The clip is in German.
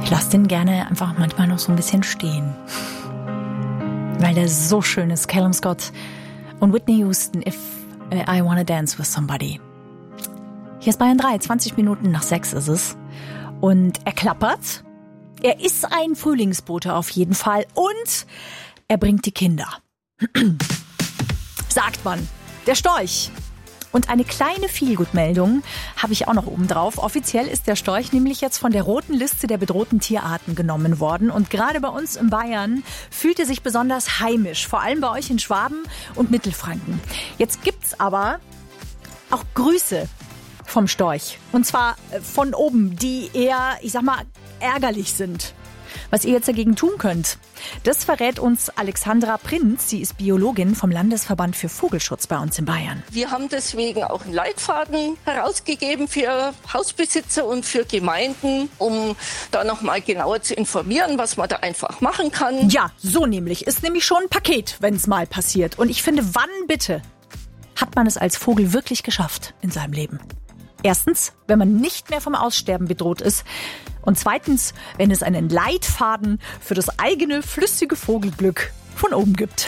Ich lasse den gerne einfach manchmal noch so ein bisschen stehen. Weil der so schön ist. Callum Scott und Whitney Houston, If I Wanna Dance With Somebody. Hier ist Bayern 3, 20 Minuten nach 6 ist es. Und er klappert. Er ist ein Frühlingsbote auf jeden Fall. Und er bringt die Kinder. Sagt man. Der Storch. Und eine kleine Feelgood-Meldung habe ich auch noch oben drauf. Offiziell ist der Storch nämlich jetzt von der roten Liste der bedrohten Tierarten genommen worden. Und gerade bei uns in Bayern fühlt er sich besonders heimisch. Vor allem bei euch in Schwaben und Mittelfranken. Jetzt gibt's aber auch Grüße vom Storch. Und zwar von oben, die eher, ich sag mal, ärgerlich sind. Was ihr jetzt dagegen tun könnt, das verrät uns Alexandra Prinz. Sie ist Biologin vom Landesverband für Vogelschutz bei uns in Bayern. Wir haben deswegen auch einen Leitfaden herausgegeben für Hausbesitzer und für Gemeinden, um da nochmal genauer zu informieren, was man da einfach machen kann. Ja, so nämlich. Ist nämlich schon ein Paket, wenn es mal passiert. Und ich finde, wann bitte hat man es als Vogel wirklich geschafft in seinem Leben? Erstens, wenn man nicht mehr vom Aussterben bedroht ist. Und zweitens, wenn es einen Leitfaden für das eigene flüssige Vogelglück von oben gibt.